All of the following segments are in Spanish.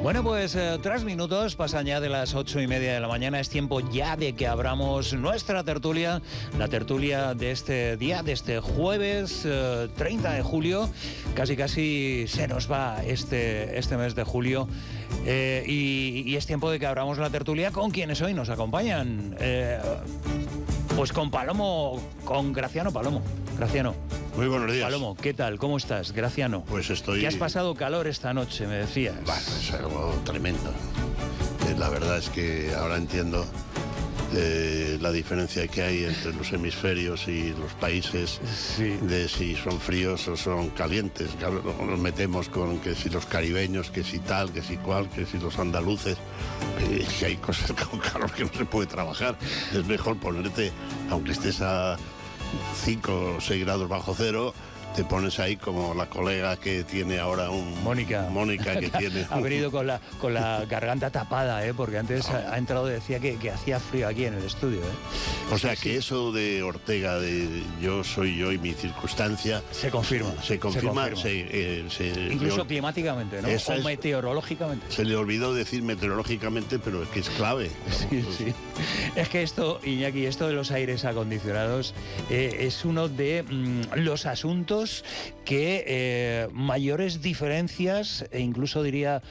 Bueno, pues 3 minutos pasan ya de las 8:30 de la mañana. Es tiempo ya de que abramos nuestra tertulia, la tertulia de este día, de este jueves 30 de julio. Casi se nos va este mes de julio. Y es tiempo de que abramos la tertulia con quienes hoy nos acompañan. Pues con Palomo, con Graciano Palomo. Graciano. Muy buenos días. Palomo, ¿qué tal? ¿Cómo estás, Graciano? Pues estoy... ¿Qué has pasado calor esta noche, me decías? Bueno, es algo tremendo. La verdad es que ahora entiendo la diferencia que hay entre los hemisferios y los países, sí, de si son fríos o son calientes. Claro, nos metemos con que si los caribeños, que si tal, que si cual, que si los andaluces, que hay cosas con calor que no se puede trabajar. Es mejor ponerte, aunque estés a 5 o 6 grados bajo cero, te pones ahí como la colega que tiene ahora Mónica que tiene... Ha venido con la garganta tapada, porque antes ha entrado y decía que hacía frío aquí en el estudio. O sea, que eso de Ortega, de yo soy yo y mi circunstancia... Se confirma. Incluso climáticamente, ¿no? O meteorológicamente. Se le olvidó decir meteorológicamente, pero es que es clave. Sí, sí. Es que esto, Iñaki, esto de los aires acondicionados es uno de los asuntos que mayores diferencias e incluso diría,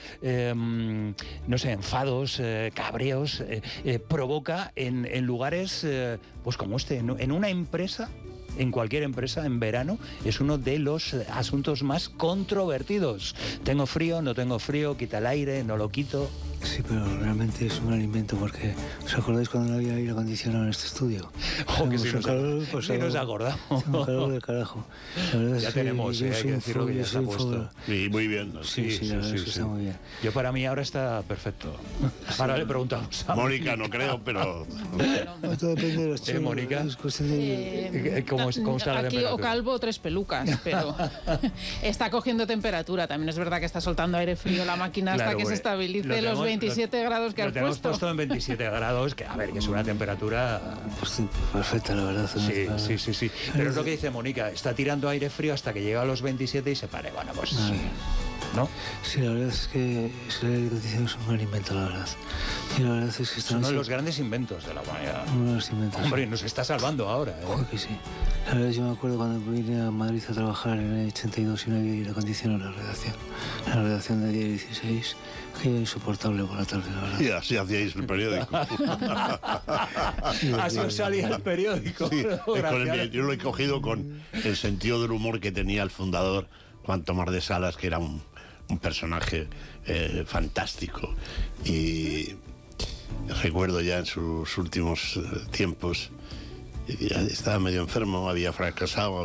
no sé, enfados, cabreos, provoca en lugares pues como este, en una empresa. En cualquier empresa, en verano, es uno de los asuntos más controvertidos. ¿Tengo frío? ¿No tengo frío? ¿Quita el aire? ¿No lo quito? Sí, pero realmente es un gran invento, porque ¿os acordáis cuando no había aire acondicionado en este estudio? Que si nos acordamos. Un calor de carajo. La verdad ya es tenemos, que hay que decirlo que ya está puesto. Sí, muy bien. Sí, la verdad es que está muy bien. Yo para mí ahora está perfecto. Ahora le preguntamos a Mónica, no creo, pero... Todo depende de los chicos. Mónica, ¿cómo está la aquí temperatura? O calvo o 3 pelucas, pero está cogiendo temperatura. También es verdad que está soltando aire frío la máquina hasta que se estabilice los 27 grados que has puesto. Lo tenemos puesto en 27 grados, que a ver, que es una temperatura... Pues perfecta, la verdad. Sí. Pero es lo que dice Mónica, está tirando aire frío hasta que llega a los 27 y se pare. Bueno, pues... ¿no? Sí, la verdad es que el aire acondicionado es un gran invento, la verdad. Y la verdad es que es uno de los grandes inventos de la humanidad. Uno de los inventos. Hombre, nos está salvando ahora. Joder, que sí. La verdad, yo me acuerdo cuando vine a Madrid a trabajar en el 82 y no había aire acondicionado en la redacción. En la redacción de día 16, que era insoportable por la tarde, la verdad. Y así hacíais el periódico. Así os salía el periódico. Sí, yo lo he cogido con el sentido del humor que tenía el fundador, Juan Tomás de Salas, que era un personaje fantástico. Y recuerdo ya en sus últimos tiempos, ya estaba medio enfermo, había fracasado,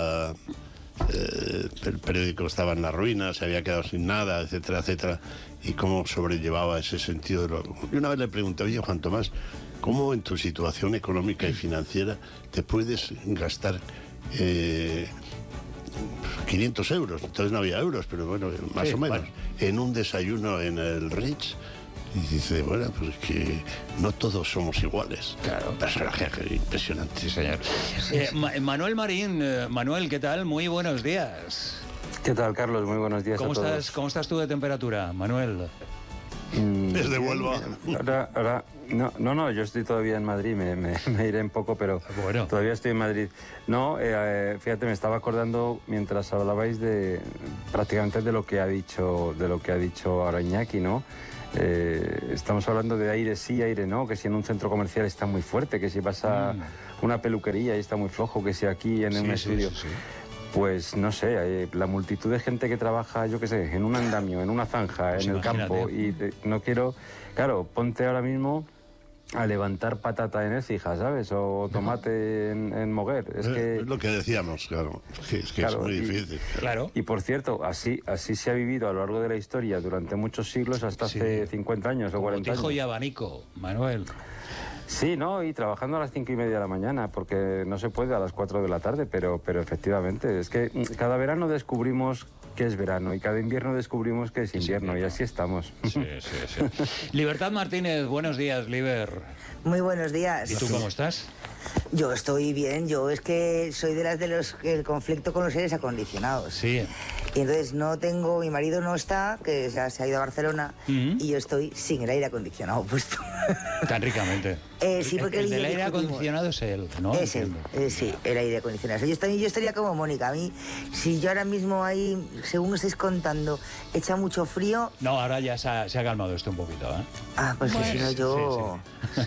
el periódico estaba en la ruina, se había quedado sin nada, etcétera, etcétera, y cómo sobrellevaba ese sentido de Y una vez le pregunté, oye, Juan Tomás, ¿cómo en tu situación económica y financiera te puedes gastar 500 euros? Entonces no había euros, pero bueno, más o menos, en un desayuno en el Ritz? Y dice, bueno, pues que no todos somos iguales. Claro. Personaje impresionante. Sí, señor. Manuel Marín, Manuel, ¿qué tal? Muy buenos días. ¿Qué tal, Carlos? Muy buenos días a todos. ¿Cómo estás tú de temperatura, Manuel? Desde Huelva. Ahora, no, yo estoy todavía en Madrid, me iré un poco, pero bueno, todavía estoy en Madrid. No, fíjate, me estaba acordando mientras hablabais de prácticamente de lo que ha dicho ahora Iñaki, ¿no? Estamos hablando de aire sí, aire no, que si en un centro comercial está muy fuerte, que si vas a una peluquería y está muy flojo, que si aquí en un estudio... Sí. Pues no sé, la multitud de gente que trabaja, yo qué sé, en un andamio, en una zanja, pues en el campo, y no quiero... Claro, ponte ahora mismo a levantar patata en Écija, ¿sabes? O tomate en Moguer. Es lo que decíamos, claro. Es que claro, es muy difícil. Claro. Y por cierto, así se ha vivido a lo largo de la historia durante muchos siglos, hasta hace 50 años o 40 años. Botijo y abanico, Manuel. Sí, no, y trabajando a las 5:30 de la mañana, porque no se puede a las 4 de la tarde, pero efectivamente, es que cada verano descubrimos que es verano, y cada invierno descubrimos que es invierno, y así estamos. Sí. Libertad Martínez, buenos días, Liber. Muy buenos días. ¿Y tú cómo estás? Yo estoy bien, yo es que soy de las el conflicto con los aires acondicionados. Sí. Y entonces no tengo, mi marido no está, que se ha ido a Barcelona, y yo estoy sin el aire acondicionado puesto. Tan ricamente. Sí, porque el del aire acondicionado es él, ¿no? Es él, sí, el aire acondicionado. Yo estaría como Mónica. A mí, si yo ahora mismo ahí, según estáis contando, echa mucho frío... No, ahora ya se ha calmado esto un poquito, ¿eh? Pues bueno, si no yo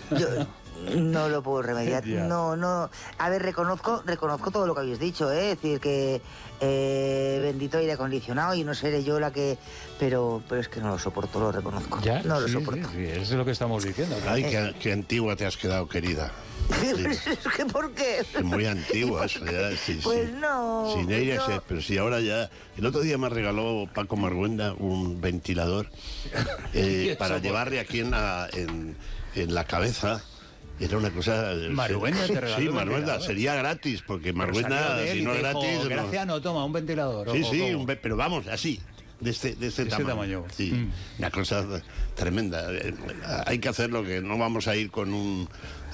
no lo puedo remediar. No. A ver, reconozco todo lo que habéis dicho, ¿eh? Es decir, que bendito aire acondicionado y no seré yo la que... Pero es que no lo soporto, lo reconozco. ¿Ya? No lo soporto. Sí, eso es lo que estamos diciendo. Ay, qué antigua te has quedado, querida. ¿Por qué? Es muy antigua eso ya. Pues no. Sin aire, pero si ahora ya... El otro día me regaló Paco Marguenda un ventilador para llevarle aquí en la cabeza. Era una cosa... Marguenda te regaló. Sí, Marguenda, sería gratis, porque Marguenda, si no es gratis... Gracias, no toma un ventilador. Sí, pero vamos, así. De este tamaño. Sí, una cosa tremenda. Hay que hacerlo, que no vamos a ir con un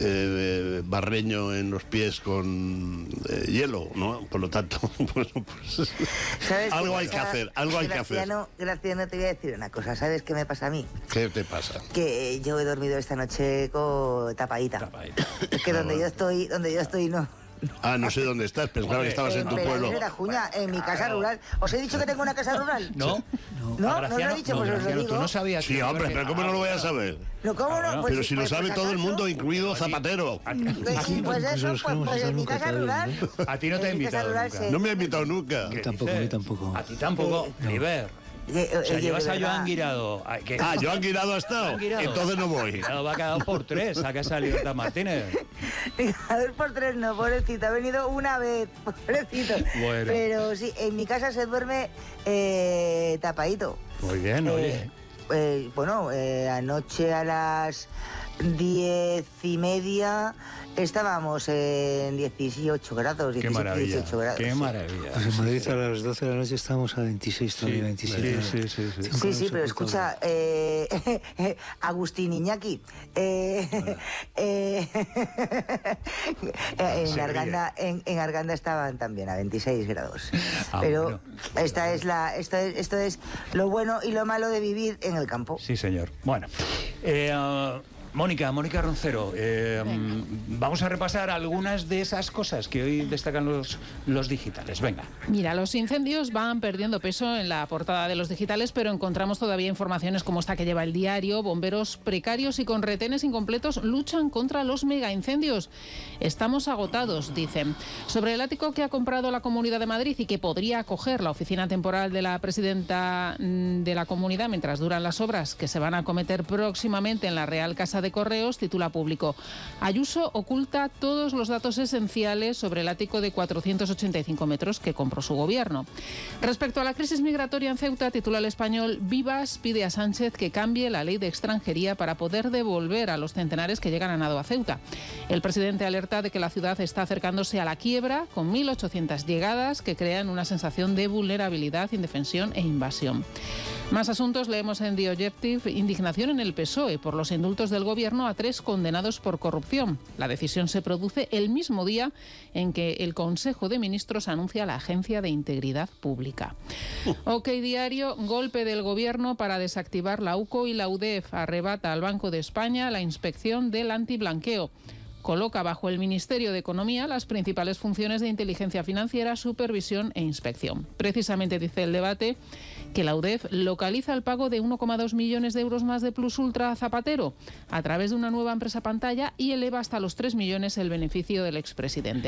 barreño en los pies con hielo, ¿no? Por lo tanto, pues algo hay que hacer, Graciano, te voy a decir una cosa. ¿Sabes qué me pasa a mí? ¿Qué te pasa? Que yo he dormido esta noche tapadita. Es que donde yo estoy no... No sé dónde estás, pensaba que estabas en tu pueblo. En mi casa rural. ¿Os he dicho que tengo una casa rural? No. ¿No lo he dicho? Pues os lo digo. Tú no sabías. Sí, hombre, pero ¿cómo no lo voy a saber? No, ¿cómo no? Pero si lo sabe todo el mundo, incluido Zapatero. Pues en mi casa rural. A ti no te he invitado nunca. No me ha invitado nunca. A mí tampoco. A ti tampoco, River. O sea, llevas a Joan Guirado. Joan Guirado ha estado. Entonces no voy. Guirado va quedado por 3 a casa de Libertad Martínez. A 2 por 3 no, pobrecito. Ha venido una vez, pobrecito. Bueno. Pero sí, en mi casa se duerme tapadito. Muy bien, oye. Anoche a las 10:30 estábamos en 18 grados, 17, 18 grados. Qué maravilla. Pues en Madrid a las 12 de la noche estábamos a 26, todavía 27. Sí, pero escucha, Agustín Iñaki, en Arganda estaban también a 26 grados. Pero bueno. Esto es lo bueno y lo malo de vivir en el campo. Sí, señor. Bueno, Mónica Roncero, vamos a repasar algunas de esas cosas que hoy destacan los digitales. Venga. Mira, los incendios van perdiendo peso en la portada de los digitales, pero encontramos todavía informaciones como esta que lleva el diario. Bomberos precarios y con retenes incompletos luchan contra los megaincendios. Estamos agotados, dicen. Sobre el ático que ha comprado la Comunidad de Madrid y que podría acoger la oficina temporal de la presidenta de la comunidad mientras duran las obras que se van a acometer próximamente en la Real Casa de Correos, titula Público. Ayuso oculta todos los datos esenciales sobre el ático de 485 metros que compró su gobierno. Respecto a la crisis migratoria en Ceuta, titula El Español, Vivas pide a Sánchez que cambie la ley de extranjería para poder devolver a los centenares que llegan a nado a Ceuta. El presidente alerta de que la ciudad está acercándose a la quiebra con 1.800 llegadas que crean una sensación de vulnerabilidad, indefensión e invasión. Más asuntos leemos en The Objective. Indignación en el PSOE por los indultos del gobierno a 3 condenados por corrupción. La decisión se produce el mismo día en que el Consejo de Ministros anuncia la Agencia de Integridad Pública. OK Diario, golpe del gobierno para desactivar la UCO y la UDEF. Arrebata al Banco de España la inspección del antiblanqueo. Coloca bajo el Ministerio de Economía las principales funciones de inteligencia financiera, supervisión e inspección. Precisamente dice el debate que la UDEF localiza el pago de 1,2 millones de euros más de Plus Ultra a Zapatero a través de una nueva empresa pantalla y eleva hasta los 3 millones el beneficio del expresidente.